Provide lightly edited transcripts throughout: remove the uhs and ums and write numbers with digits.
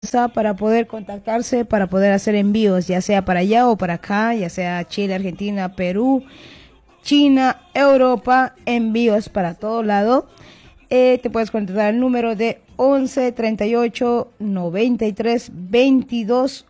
para poder contactarse, para poder hacer envíos, ya sea para allá o para acá, ya sea Chile, Argentina, Perú, China, Europa, envíos para todo lado. Te puedes contactar al número de 11 38 93 22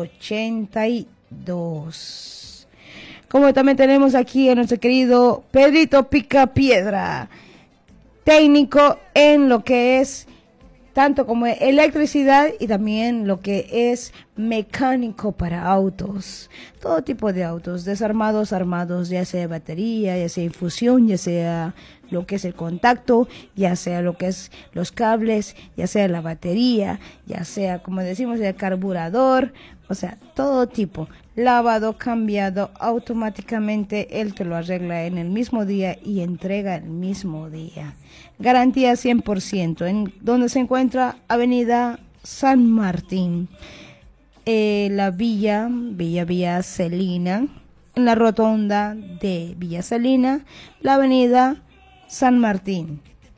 82. Como también tenemos aquí a nuestro querido Pedrito Picapiedra, técnico en lo que es tanto como electricidad y también lo que es mecánico para autos, todo tipo de autos, desarmados, armados, ya sea batería, ya sea infusión, ya sea lo que es el contacto, ya sea lo que es los cables, ya sea la batería, ya sea, como decimos, el carburador, o sea, todo tipo, lavado, cambiado, automáticamente él te lo arregla en el mismo día y entrega el mismo día. Garantía 100%, en donde se encuentra Avenida San Martín, la Villa Celina, en la rotonda de Villa Celina, la Avenida San Martín.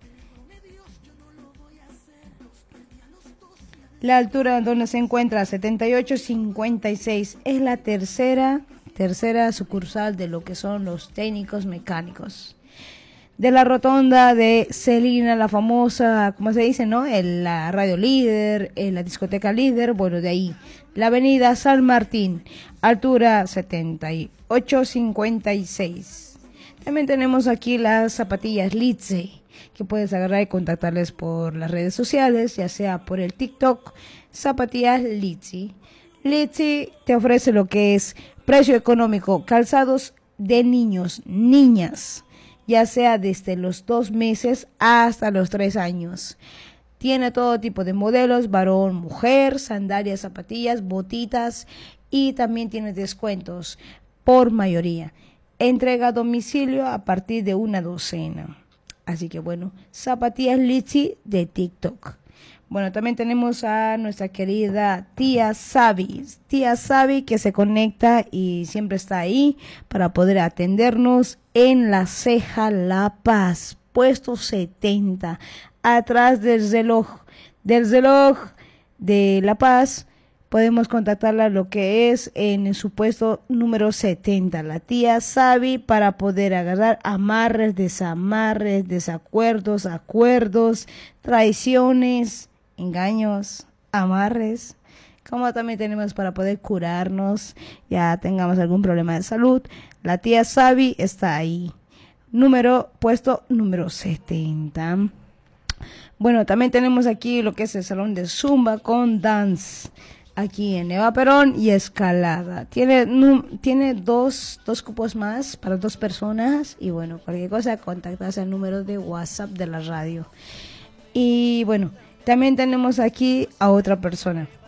La altura donde se encuentra 7856 es la tercera sucursal de lo que son los técnicos mecánicos. De la rotonda de Celina, la famosa, ¿cómo se dice, no? La radio líder, la discoteca líder, bueno, de ahí. La avenida San Martín, altura 7856. También tenemos aquí las zapatillas Litzy, que puedes agarrar y contactarles por las redes sociales, ya sea por el TikTok, zapatillas Litzy. Litzy te ofrece lo que es precio económico, calzados de niños, niñas, ya sea desde los 2 meses hasta los 3 años. Tiene todo tipo de modelos, varón, mujer, sandalias, zapatillas, botitas y también tiene descuentos por mayoría. Entrega a domicilio a partir de una docena. Así que bueno, zapatillas Litzy de TikTok. Bueno, también tenemos a nuestra querida tía Sabi que se conecta y siempre está ahí para poder atendernos en La Ceja, La Paz, puesto 70, atrás del reloj de La Paz. Podemos contactarla lo que es en su puesto número 70, la tía Sabi, para poder agarrar amarres, desamarres, desacuerdos, acuerdos, traiciones, engaños, amarres, como también tenemos para poder curarnos, ya tengamos algún problema de salud. La tía Sabi está ahí, puesto número 70. Bueno, también tenemos aquí lo que es el salón de Zumba con Dance, aquí en Eva Perón y Escalada. Tiene dos cupos más para 2 personas. Y bueno, cualquier cosa, contactarse al número de WhatsApp de la radio. Y bueno, también tenemos aquí a otra persona.